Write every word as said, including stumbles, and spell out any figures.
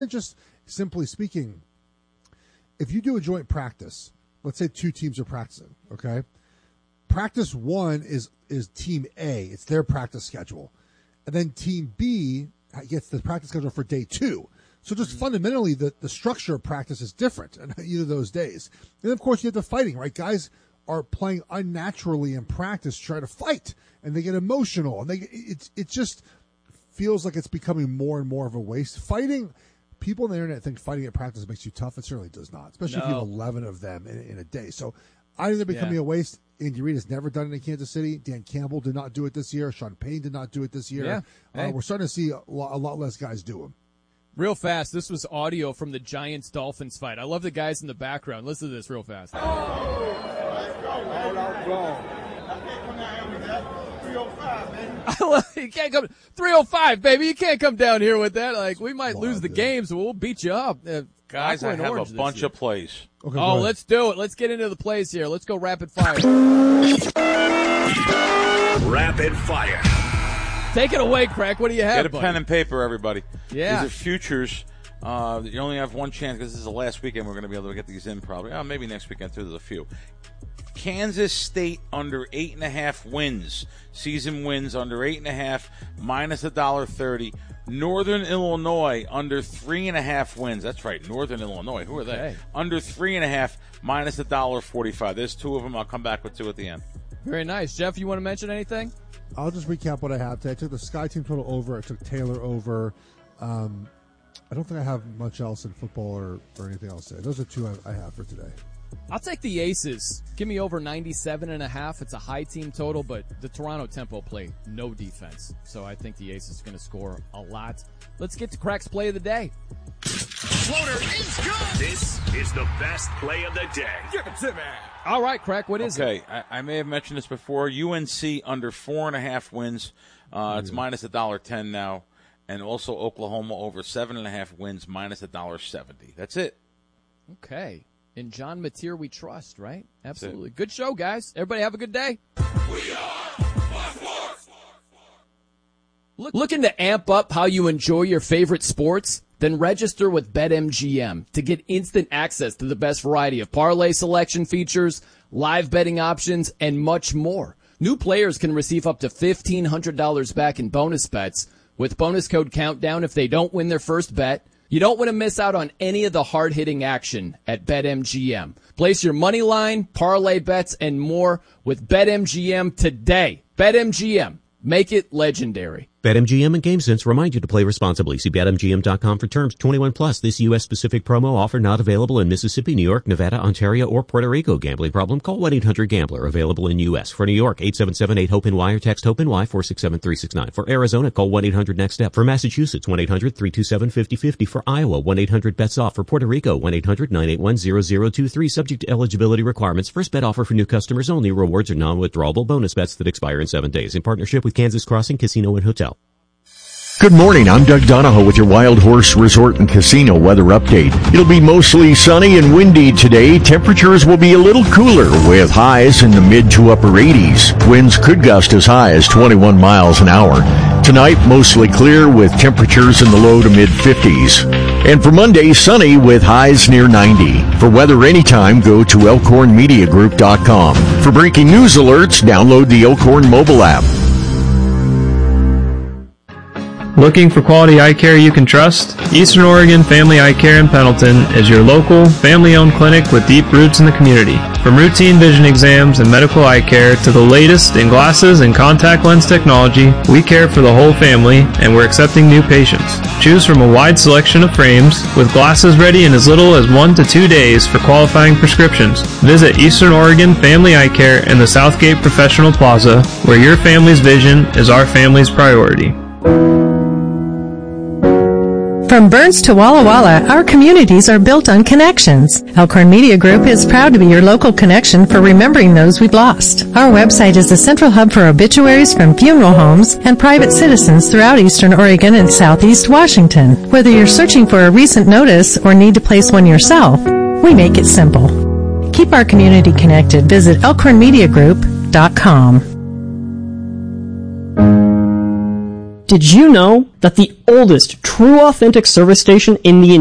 Just simply speaking, if you do a joint practice, let's say two teams are practicing, okay? Practice one is is team A. It's their practice schedule. And then team B gets the practice schedule for day two. So just mm-hmm. fundamentally, the, the structure of practice is different in either of those days. And, of course, you have the fighting, right? Guys are playing unnaturally in practice, trying to fight, and they get emotional. And they it, it just feels like it's becoming more and more of a waste. Fighting, people on the internet think fighting at practice makes you tough. It certainly does not, especially no. if you have eleven of them in, in a day. So I think they're becoming yeah. a waste. Andy Reid has never done it in Kansas City. Dan Campbell did not do it this year. Sean Payne did not do it this year. Yeah. Hey. Uh, we're starting to see a lot, a lot less guys do them. Real fast, this was audio from the Giants-Dolphins fight. I love the guys in the background. Listen to this real fast. You can't come three oh five, baby. You can't come down here with that. Like, we might wow, lose the dude. game, so we'll beat you up. Uh, Guys, I have a bunch year. of plays. Okay, oh, let's do it. Let's get into the plays here. Let's go rapid fire. Rapid fire. Take it away, Craig. What do you have, Get a buddy? pen and paper, everybody. Yeah. These are futures. Uh, you only have one chance because this is the last weekend we're going to be able to get these in probably. Oh, maybe next weekend, too. There's a few. Kansas State under eight and a half wins. Season wins under eight and a half, minus a dollar thirty. Northern Illinois under three and a half wins. That's right, Northern Illinois. Who are they? Okay. Under three and a half, minus a dollar forty-five. There's two of them. I'll come back with two at the end. Very nice, Jeff. You want to mention anything? I'll just recap what I have today. I took the Sky Team total over. I took Taylor over. Um, I don't think I have much else in football or, or anything else today. Those are two I, I have for today. I'll take the Aces. Give me over ninety-seven and a half. It's a high team total, but the Toronto Tempo play no defense. So I think the Aces are going to score a lot. Let's get to Crack's play of the day. Floater is good. This is the best play of the day. Give it to me. All right, Crack, what is okay, it? Okay, I, I may have mentioned this before. U N C under four and a half wins. Uh, it's yeah. minus a dollar ten now. And also Oklahoma over seven and a half wins, minus a dollar seventy. That's it. Okay. In John Mateer we trust, right? Absolutely. Good show, guys. Everybody have a good day. We are Look, Looking to amp up how you enjoy your favorite sports? Then register with BetMGM to get instant access to the best variety of parlay selection features, live betting options, and much more. New players can receive up to fifteen hundred dollars back in bonus bets with bonus code Countdown if they don't win their first bet. You don't want to miss out on any of the hard-hitting action at BetMGM. Place your money line, parlay bets, and more with BetMGM today. BetMGM. Make it legendary. BetMGM and GameSense remind you to play responsibly. See Bet M G M dot com for terms. twenty-one plus. This U S-specific promo offer not available in Mississippi, New York, Nevada, Ontario, or Puerto Rico. Gambling problem? Call one eight hundred gambler. Available in U S. For New York, eight seven seven eight hope N Y or text HOPE-NY four six seven three six nine. For Arizona, call one eight hundred next step. For Massachusetts, one eight hundred three two seven five zero five zero. For Iowa, one eight hundred bets off. For Puerto Rico, one eight hundred nine eight one zero zero two three. Subject to eligibility requirements. First bet offer for new customers only. Rewards are non-withdrawable bonus bets that expire in seven days. In partnership with Kansas Crossing Casino and Hotel. Good morning, I'm Doug Donahoe with your Wild Horse Resort and Casino weather update. It'll be mostly sunny and windy today. Temperatures will be a little cooler with highs in the mid to upper eighties. Winds could gust as high as twenty-one miles an hour. Tonight, mostly clear with temperatures in the low to mid fifties. And for Monday, sunny with highs near ninety. For weather anytime, go to elkhorn media group dot com. For breaking news alerts, download the Elkhorn mobile app. Looking for quality eye care you can trust? Eastern Oregon Family Eye Care in Pendleton is your local, family-owned clinic with deep roots in the community. From routine vision exams and medical eye care to the latest in glasses and contact lens technology, we care for the whole family, and we're accepting new patients. Choose from a wide selection of frames, with glasses ready in as little as one to two days for qualifying prescriptions. Visit Eastern Oregon Family Eye Care in the Southgate Professional Plaza, where your family's vision is our family's priority. From Burns to Walla Walla, our communities are built on connections. Elkhorn Media Group is proud to be your local connection for remembering those we've lost. Our website is the central hub for obituaries from funeral homes and private citizens throughout Eastern Oregon and Southeast Washington. Whether you're searching for a recent notice or need to place one yourself, we make it simple. Keep our community connected. Visit elkhorn media group dot com. Did you know that the oldest true authentic service station in the